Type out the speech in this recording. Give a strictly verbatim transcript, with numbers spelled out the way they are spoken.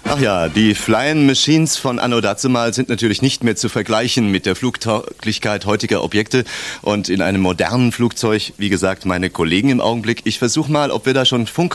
Ach ja, die Flying Machines von anno dazumal sind natürlich nicht mehr zu vergleichen mit der Flugtauglichkeit heutiger Objekte. Und in einem modernen Flugzeug, wie gesagt, meine Kollegen im Augenblick. Ich versuche mal, ob wir da schon Funk